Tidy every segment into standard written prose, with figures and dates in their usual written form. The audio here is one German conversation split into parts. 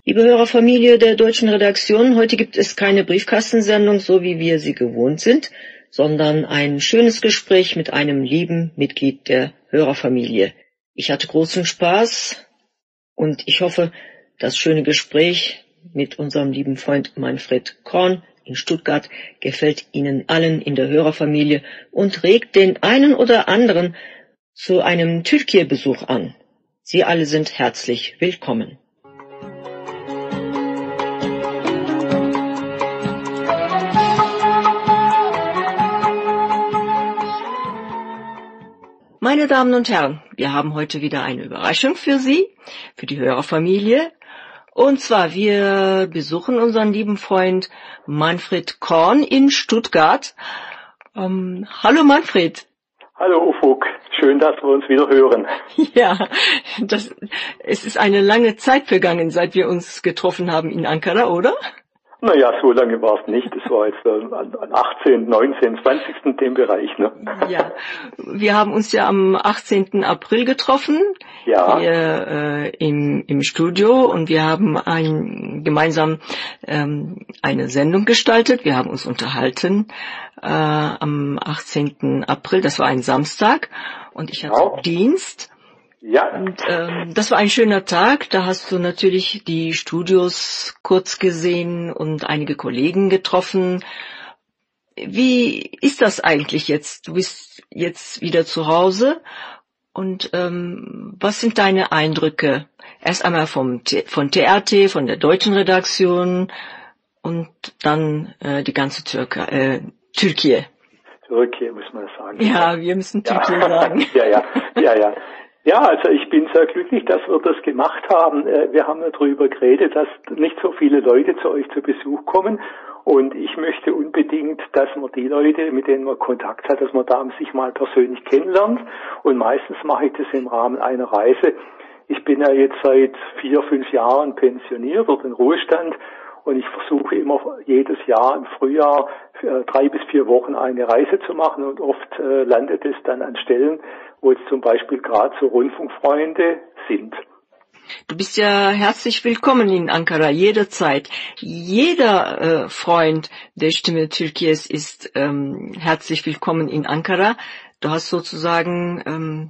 Liebe Hörerfamilie der deutschen Redaktion, heute gibt es keine Briefkastensendung, so wie wir sie gewohnt sind, sondern ein schönes Gespräch mit einem lieben Mitglied der Hörerfamilie. Ich hatte großen Spaß und ich hoffe, das schöne Gespräch mit unserem lieben Freund Manfred Korn in Stuttgart gefällt Ihnen allen in der Hörerfamilie und regt den einen oder anderen zu einem Türkei-Besuch an. Sie alle sind herzlich willkommen. Meine Damen und Herren, wir haben heute wieder eine Überraschung für Sie, für die Hörerfamilie. Und zwar, wir besuchen unseren lieben Freund Manfred Korn in Stuttgart. Hallo Manfred. Hallo Ufuk, schön, dass wir uns wieder hören. Ja, es ist eine lange Zeit vergangen, seit wir uns getroffen haben in Ankara, oder? Naja, so lange war es nicht. Es war jetzt am 18., 19., 20. dem Bereich, ne? Ja, wir haben uns ja am 18. April getroffen, ja. Hier im Studio, und wir haben gemeinsam eine Sendung gestaltet. Wir haben uns unterhalten am 18. April, das war ein Samstag, und ich hatte Dienst. Ja. Und das war ein schöner Tag. Da hast du natürlich die Studios kurz gesehen und einige Kollegen getroffen. Wie ist das eigentlich jetzt? Du bist jetzt wieder zu Hause. Und was sind deine Eindrücke? Erst einmal von TRT, von der deutschen Redaktion und dann die ganze Türkei. Türkei muss man sagen. Ja, wir müssen Türkei sagen. Ja. Ja, also ich bin sehr glücklich, dass wir das gemacht haben. Wir haben darüber geredet, dass nicht so viele Leute zu euch zu Besuch kommen. Und ich möchte unbedingt, dass man die Leute, mit denen man Kontakt hat, dass man da sich mal persönlich kennenlernt. Und meistens mache ich das im Rahmen einer Reise. Ich bin ja jetzt seit 4-5 Jahren pensioniert oder in Ruhestand. Und ich versuche immer jedes Jahr im Frühjahr 3 bis 4 Wochen eine Reise zu machen. Und oft landet es dann an Stellen, wo jetzt zum Beispiel gerade so Rundfunkfreunde sind. Du bist ja herzlich willkommen in Ankara, jederzeit. Jeder Freund der Stimme Türkiye's ist herzlich willkommen in Ankara. Du hast sozusagen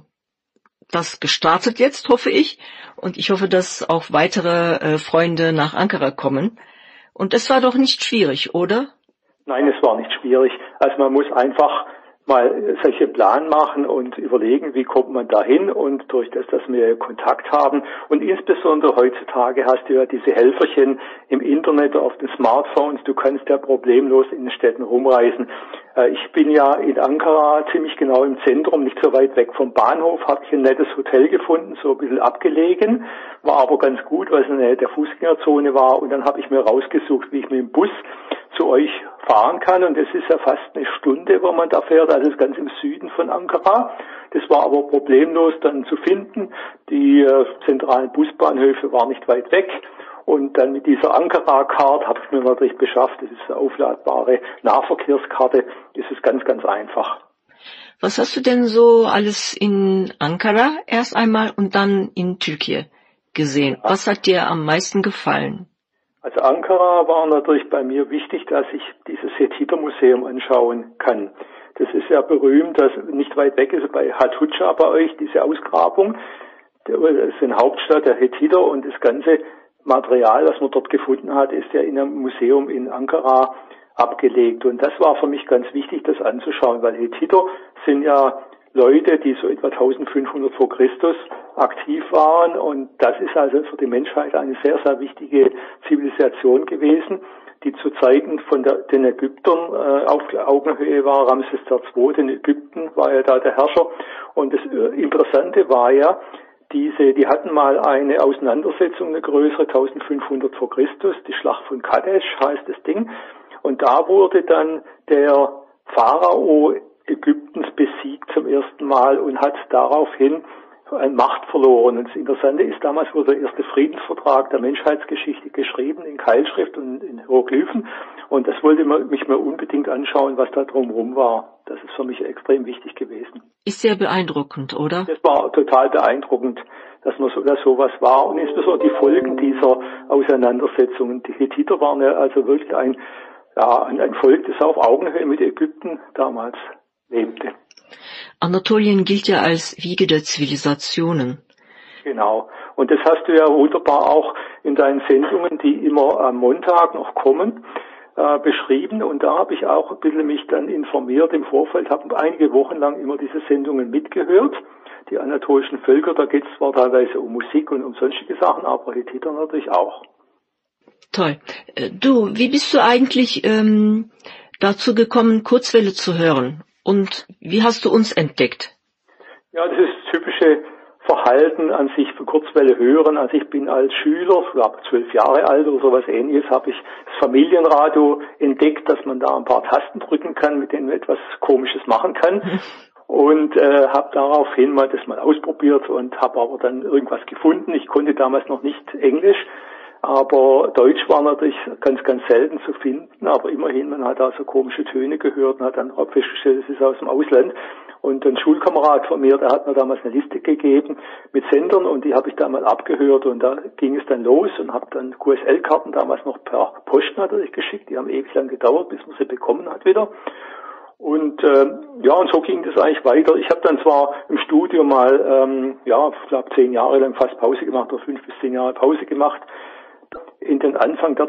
das gestartet jetzt, hoffe ich. Und ich hoffe, dass auch weitere Freunde nach Ankara kommen. Und es war doch nicht schwierig, oder? Nein, es war nicht schwierig. Also man muss einfach mal solche Plan machen und überlegen, wie kommt man dahin, und durch das, dass wir Kontakt haben, und insbesondere heutzutage hast du ja diese Helferchen im Internet, auf den Smartphones, du kannst ja problemlos in den Städten rumreisen. Ich bin ja in Ankara ziemlich genau im Zentrum, nicht so weit weg vom Bahnhof, habe ich ein nettes Hotel gefunden, so ein bisschen abgelegen, war aber ganz gut, weil es in der Nähe der Fußgängerzone war, und dann habe ich mir rausgesucht, wie ich mit dem Bus zu euch fahren kann, und das ist ja fast eine Stunde, wo man da fährt, also ganz im Süden von Ankara. Das war aber problemlos dann zu finden. Die zentralen Busbahnhöfe waren nicht weit weg, und dann mit dieser Ankara-Card habe ich mir natürlich beschafft. Das ist eine aufladbare Nahverkehrskarte. Das ist ganz, ganz einfach. Was hast du denn so alles in Ankara erst einmal und dann in Türkei gesehen? Was hat dir am meisten gefallen? Also Ankara war natürlich bei mir wichtig, dass ich dieses Hethider-Museum anschauen kann. Das ist ja berühmt, dass nicht weit weg ist bei Hattuca bei euch, diese Ausgrabung. Das ist eine Hauptstadt der Hethider, und das ganze Material, das man dort gefunden hat, ist ja in einem Museum in Ankara abgelegt. Und das war für mich ganz wichtig, das anzuschauen, weil Hethider sind ja Leute, die so etwa 1500 vor Christus aktiv waren, und das ist also für die Menschheit eine sehr, sehr wichtige Zivilisation gewesen, die zu Zeiten von den Ägyptern auf Augenhöhe war. Ramses II. In Ägypten war ja da der Herrscher, und das Interessante war ja, die hatten mal eine Auseinandersetzung, eine größere, 1500 vor Christus, die Schlacht von Kadesh heißt das Ding, und da wurde dann der Pharao Ägyptens besiegt zum ersten Mal und hat daraufhin an Macht verloren. Und das Interessante ist, damals wurde der erste Friedensvertrag der Menschheitsgeschichte geschrieben in Keilschrift und in Hieroglyphen, und das wollte mich mir unbedingt anschauen, was da drumherum war. Das ist für mich extrem wichtig gewesen. Ist sehr beeindruckend, oder? Das war total beeindruckend. dass sowas war, und insbesondere die Folgen dieser Auseinandersetzungen. Die Hethiter waren ja also wirklich ein Volk, das auf Augenhöhe mit Ägypten damals lebte. Anatolien gilt ja als Wiege der Zivilisationen. Genau. Und das hast du ja wunderbar auch in deinen Sendungen, die immer am Montag noch kommen, beschrieben. Und da habe ich auch ein bisschen mich dann informiert im Vorfeld, habe einige Wochen lang immer diese Sendungen mitgehört. Die anatolischen Völker, da geht es zwar teilweise um Musik und um sonstige Sachen, aber Hethiter natürlich auch. Toll. Du, wie bist du eigentlich dazu gekommen, Kurzwelle zu hören? Und wie hast du uns entdeckt? Ja, das ist das typische Verhalten an sich für Kurzwelle hören. Also ich bin als Schüler, ich war 12 Jahre alt oder sowas Ähnliches, habe ich das Familienradio entdeckt, dass man da ein paar Tasten drücken kann, mit denen man etwas Komisches machen kann. Und habe daraufhin das mal ausprobiert und habe aber dann irgendwas gefunden. Ich konnte damals noch nicht Englisch, aber Deutsch war natürlich ganz, ganz selten zu finden. Aber immerhin, man hat da so komische Töne gehört und hat dann auch festgestellt, es ist aus dem Ausland. Und ein Schulkamerad von mir, der hat mir damals eine Liste gegeben mit Sendern, und die habe ich da mal abgehört, und da ging es dann los, und habe dann QSL-Karten damals noch per Post natürlich geschickt. Die haben ewig lang gedauert, bis man sie bekommen hat wieder. Und und so ging das eigentlich weiter. Ich habe dann zwar im Studium mal, ich glaube 10 Jahre lang fast Pause gemacht, oder 5 bis 10 Jahre Pause gemacht. In den Anfang der